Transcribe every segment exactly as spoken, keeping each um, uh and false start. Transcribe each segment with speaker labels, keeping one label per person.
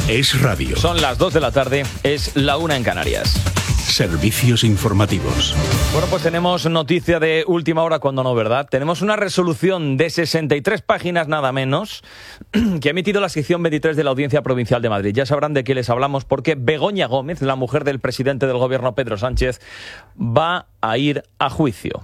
Speaker 1: Es radio.
Speaker 2: Son las dos de la tarde, es la una en Canarias.
Speaker 1: Servicios informativos.
Speaker 2: Bueno, pues tenemos noticia de última hora, cuando no, ¿verdad? Tenemos una resolución de sesenta y tres páginas nada menos que ha emitido la sección veintitrés de la Audiencia Provincial de Madrid. Ya sabrán de qué les hablamos porque Begoña Gómez, la mujer del presidente del gobierno Pedro Sánchez, va a ir a juicio.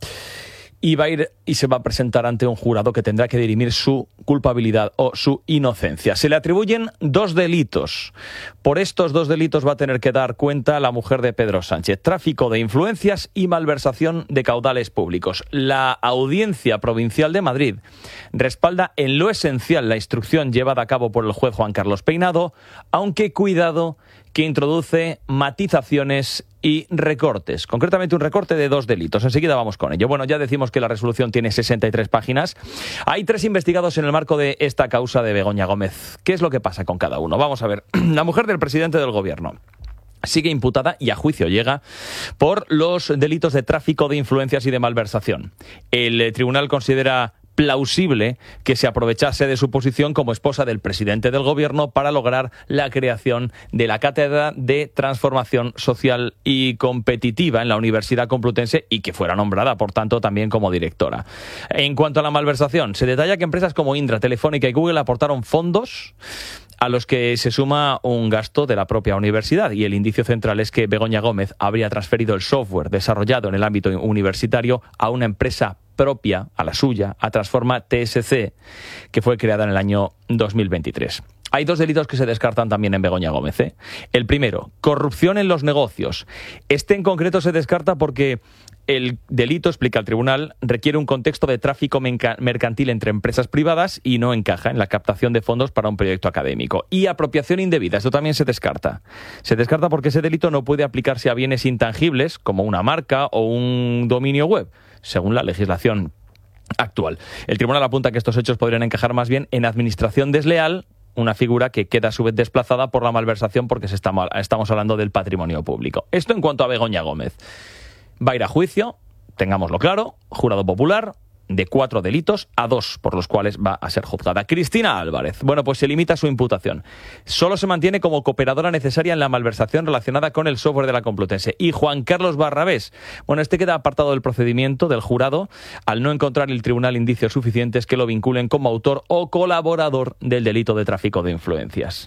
Speaker 2: Y va a ir y se va a presentar ante un jurado que tendrá que dirimir su culpabilidad o su inocencia. Se le atribuyen dos delitos. Por estos dos delitos va a tener que dar cuenta la mujer de Pedro Sánchez: tráfico de influencias y malversación de caudales públicos. La Audiencia Provincial de Madrid respalda en lo esencial la instrucción llevada a cabo por el juez Juan Carlos Peinado, aunque cuidado que introduce matizaciones y recortes, concretamente un recorte de dos delitos. Enseguida vamos con ello. Bueno, ya decimos que la resolución tiene sesenta y tres páginas. Hay tres investigados en el marco de esta causa de Begoña Gómez. ¿Qué es lo que pasa con cada uno? Vamos a ver. La mujer del presidente del gobierno sigue imputada y a juicio llega por los delitos de tráfico de influencias y de malversación. El tribunal considera plausible que se aprovechase de su posición como esposa del presidente del gobierno para lograr la creación de la Cátedra de Transformación Social y Competitiva en la Universidad Complutense y que fuera nombrada, por tanto, también como directora. En cuanto a la malversación, se detalla que empresas como Indra, Telefónica y Google aportaron fondos a los que se suma un gasto de la propia universidad, y el indicio central es que Begoña Gómez habría transferido el software desarrollado en el ámbito universitario a una empresa propia, a la suya, a Transforma T S C, que fue creada en el año dos mil veintitrés. Hay dos delitos que se descartan también en Begoña Gómez, ¿eh? El primero, corrupción en los negocios. Este en concreto se descarta porque el delito, explica el tribunal, requiere un contexto de tráfico mercantil entre empresas privadas y no encaja en la captación de fondos para un proyecto académico. Y apropiación indebida, esto también se descarta. Se descarta porque ese delito no puede aplicarse a bienes intangibles como una marca o un dominio web, según la legislación actual. El tribunal apunta que estos hechos podrían encajar más bien en administración desleal, una figura que queda a su vez desplazada por la malversación porque se está, estamos hablando del patrimonio público. Esto en cuanto a Begoña Gómez. Va a ir a juicio, tengámoslo claro, jurado popular, de cuatro delitos a dos por los cuales va a ser juzgada. Cristina Álvarez, bueno, pues se limita su imputación. Solo se mantiene como cooperadora necesaria en la malversación relacionada con el software de la Complutense. Y Juan Carlos Barrabés, bueno, este queda apartado del procedimiento del jurado al no encontrar el tribunal indicios suficientes que lo vinculen como autor o colaborador del delito de tráfico de influencias.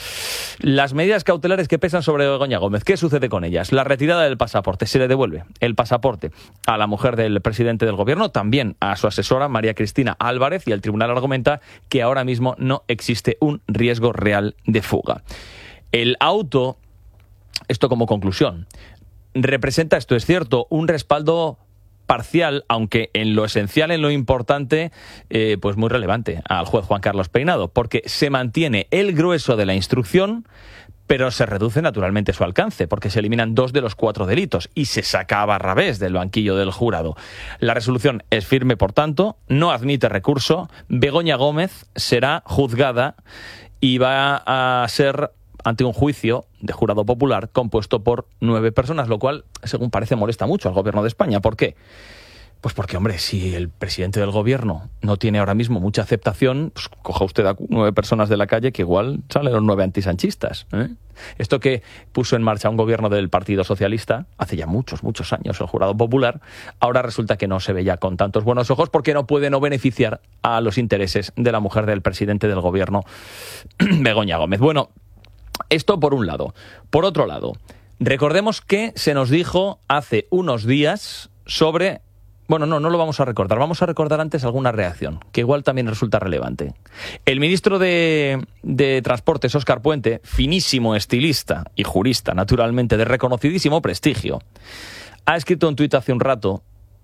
Speaker 2: Las medidas cautelares que pesan sobre Begoña Gómez, ¿qué sucede con ellas? La retirada del pasaporte, se le devuelve el pasaporte a la mujer del presidente del gobierno, también a su asesora María Cristina Álvarez, y el tribunal argumenta que ahora mismo no existe un riesgo real de fuga. El auto, esto como conclusión, representa, esto es cierto, un respaldo parcial, aunque en lo esencial, en lo importante, eh, pues muy relevante al juez Juan Carlos Peinado, porque se mantiene el grueso de la instrucción, pero se reduce naturalmente su alcance, porque se eliminan dos de los cuatro delitos y se saca a Barrabés del banquillo del jurado. La resolución es firme, por tanto, no admite recurso. Begoña Gómez será juzgada y va a ser ante un juicio de jurado popular compuesto por nueve personas, lo cual, según parece, molesta mucho al gobierno de España. ¿Por qué? Pues porque, hombre, si el presidente del gobierno no tiene ahora mismo mucha aceptación, pues coja usted a nueve personas de la calle que igual salen los nueve antisanchistas, ¿eh? Esto que puso en marcha un gobierno del Partido Socialista hace ya muchos, muchos años, el jurado popular, ahora resulta que no se ve ya con tantos buenos ojos porque no puede no beneficiar a los intereses de la mujer del presidente del gobierno, Begoña Gómez. Bueno, esto por un lado. Por otro lado, recordemos que se nos dijo hace unos días sobre... Bueno, no, no lo vamos a recordar. Vamos a recordar antes alguna reacción, que igual también resulta relevante. El ministro de, de Transportes, Óscar Puente, finísimo estilista y jurista, naturalmente, de reconocidísimo prestigio, ha escrito un tuit hace un rato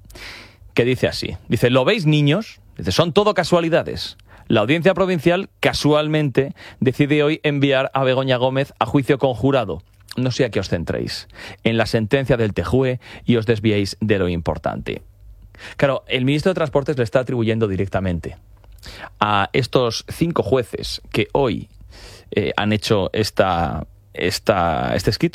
Speaker 2: que dice así. Dice, ¿lo veis, niños? Dice, son todo casualidades. La Audiencia Provincial, casualmente, decide hoy enviar a Begoña Gómez a juicio con jurado. No sé a qué os centréis en la sentencia del T J U E y os desviéis de lo importante. Claro, el ministro de Transportes le está atribuyendo directamente a estos cinco jueces que hoy eh, han hecho esta, esta, este escrito